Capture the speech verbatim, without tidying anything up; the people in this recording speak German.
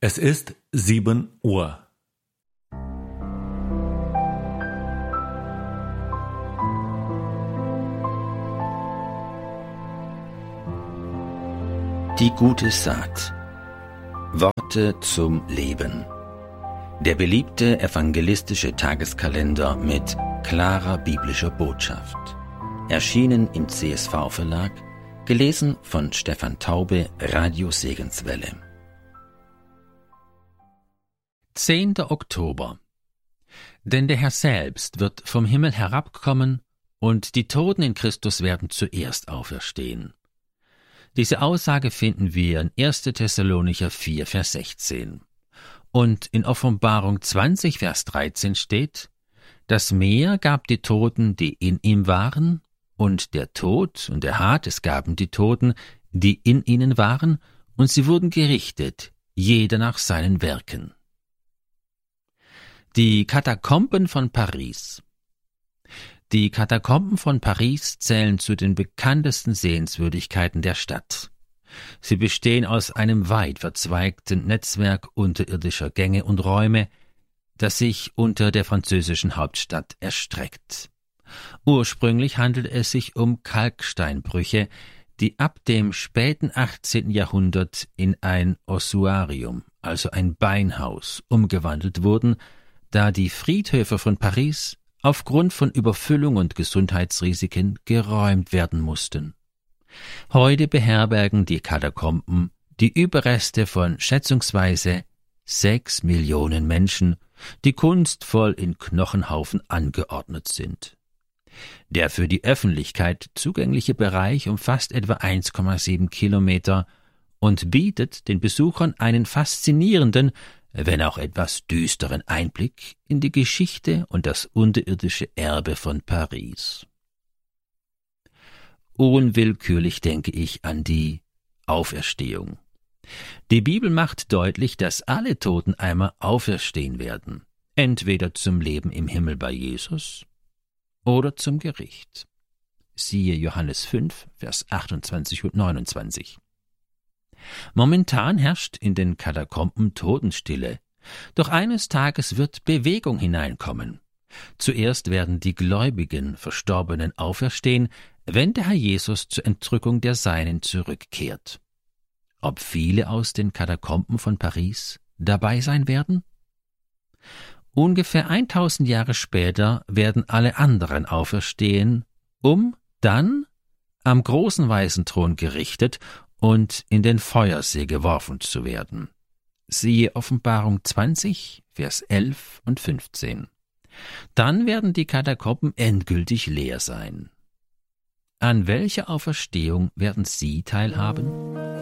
Es ist sieben Uhr. Die gute Saat. Worte zum Leben. Der beliebte evangelistische Tageskalender mit klarer biblischer Botschaft. Erschienen im C S V-Verlag, gelesen von Stefan Taube, Radio Segenswelle. zehnter Oktober. Denn der Herr selbst wird vom Himmel herabkommen, und die Toten in Christus werden zuerst auferstehen. Diese Aussage finden wir in erster Thessalonicher vier, Vers sechzehn. Und in Offenbarung zwanzig, Vers dreizehn steht: Das Meer gab die Toten, die in ihm waren, und der Tod und der Hades gaben die Toten, die in ihnen waren, und sie wurden gerichtet, jeder nach seinen Werken. Die Katakomben von Paris. Die Katakomben von Paris zählen zu den bekanntesten Sehenswürdigkeiten der Stadt. Sie bestehen aus einem weit verzweigten Netzwerk unterirdischer Gänge und Räume, das sich unter der französischen Hauptstadt erstreckt. Ursprünglich handelt es sich um Kalksteinbrüche, die ab dem späten achtzehnten Jahrhundert in ein Ossuarium, also ein Beinhaus, umgewandelt wurden, da die Friedhöfe von Paris aufgrund von Überfüllung und Gesundheitsrisiken geräumt werden mussten. Heute beherbergen die Katakomben die Überreste von schätzungsweise sechs Millionen Menschen, die kunstvoll in Knochenhaufen angeordnet sind. Der für die Öffentlichkeit zugängliche Bereich umfasst etwa eins Komma sieben Kilometer und bietet den Besuchern einen faszinierenden, wenn auch etwas düsteren Einblick in die Geschichte und das unterirdische Erbe von Paris. Unwillkürlich denke ich an die Auferstehung. Die Bibel macht deutlich, dass alle Toten einmal auferstehen werden, entweder zum Leben im Himmel bei Jesus oder zum Gericht. Siehe Johannes fünf, Vers achtundzwanzig und neunundzwanzig. Momentan herrscht in den Katakomben Totenstille, doch eines Tages wird Bewegung hineinkommen. Zuerst werden die gläubigen Verstorbenen auferstehen, wenn der Herr Jesus zur Entrückung der Seinen zurückkehrt. Ob viele aus den Katakomben von Paris dabei sein werden? Ungefähr eintausend Jahre später werden alle anderen auferstehen, um dann am großen weißen Thron gerichtet und in den Feuersee geworfen zu werden. Siehe Offenbarung zwanzig, Vers elf und fünfzehn. Dann werden die Katakomben endgültig leer sein. An welcher Auferstehung werden Sie teilhaben?